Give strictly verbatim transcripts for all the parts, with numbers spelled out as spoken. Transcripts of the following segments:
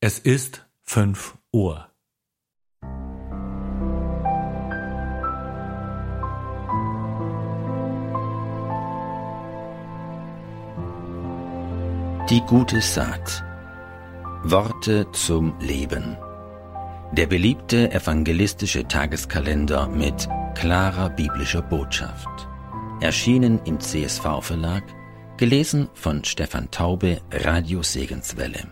Es ist fünf Uhr. Die gute Saat. Worte zum Leben. Der beliebte evangelistische Tageskalender mit klarer biblischer Botschaft. Erschienen im C S V-Verlag, gelesen von Stefan Taube, Radio Segenswelle.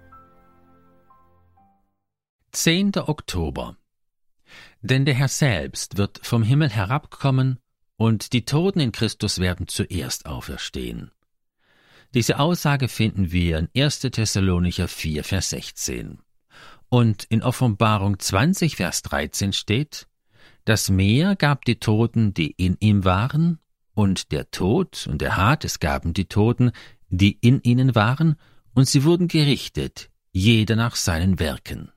zehnter Oktober. Denn der Herr selbst wird vom Himmel herabkommen, und die Toten in Christus werden zuerst auferstehen. Diese Aussage finden wir in erster Thessalonicher vier, Vers sechzehn. Und in Offenbarung zwanzig, Vers dreizehn steht: Das Meer gab die Toten, die in ihm waren, und der Tod und der Hades gaben die Toten, die in ihnen waren, und sie wurden gerichtet, jeder nach seinen Werken.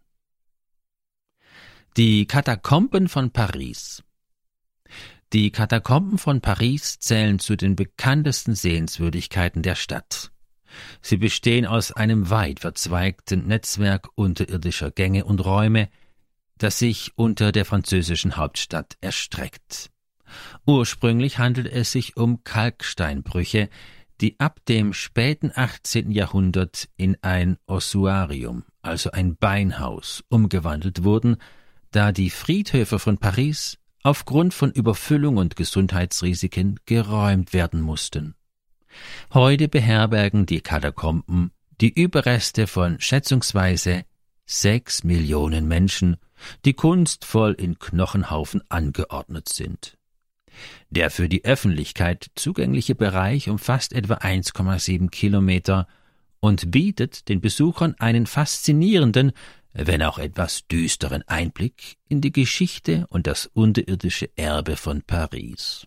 Die Katakomben von Paris. Die Katakomben von Paris zählen zu den bekanntesten Sehenswürdigkeiten der Stadt. Sie bestehen aus einem weit verzweigten Netzwerk unterirdischer Gänge und Räume, das sich unter der französischen Hauptstadt erstreckt. Ursprünglich handelt es sich um Kalksteinbrüche, die ab dem späten achtzehnten Jahrhundert in ein Ossuarium, also ein Beinhaus, umgewandelt wurden, da die Friedhöfe von Paris aufgrund von Überfüllung und Gesundheitsrisiken geräumt werden mussten. Heute beherbergen die Katakomben die Überreste von schätzungsweise sechs Millionen Menschen, die kunstvoll in Knochenhaufen angeordnet sind. Der für die Öffentlichkeit zugängliche Bereich umfasst etwa eins Komma sieben Kilometer und bietet den Besuchern einen faszinierenden, wenn auch etwas düsteren Einblick in die Geschichte und das unterirdische Erbe von Paris.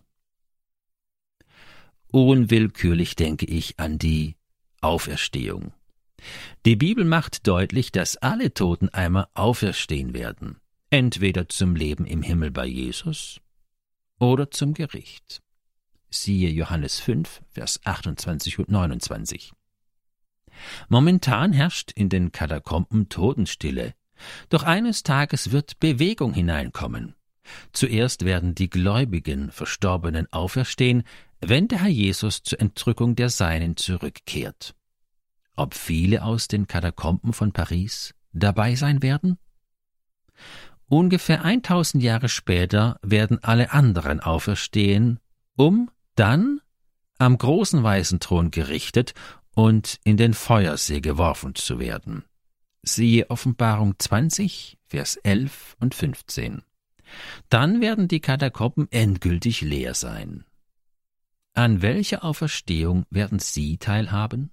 Unwillkürlich denke ich an die Auferstehung. Die Bibel macht deutlich, dass alle Toten einmal auferstehen werden, entweder zum Leben im Himmel bei Jesus oder zum Gericht. Siehe Johannes fünf, Vers achtundzwanzig und neunundzwanzig. Momentan herrscht in den Katakomben Totenstille, doch eines Tages wird Bewegung hineinkommen. Zuerst werden die gläubigen Verstorbenen auferstehen, wenn der Herr Jesus zur Entrückung der Seinen zurückkehrt. Ob viele aus den Katakomben von Paris dabei sein werden? Ungefähr eintausend Jahre später werden alle anderen auferstehen, um dann am großen weißen Thron gerichtet und in den Feuersee geworfen zu werden. Siehe Offenbarung zwanzig, Vers elf und fünfzehn. Dann werden die Katakomben endgültig leer sein. An welcher Auferstehung werden Sie teilhaben?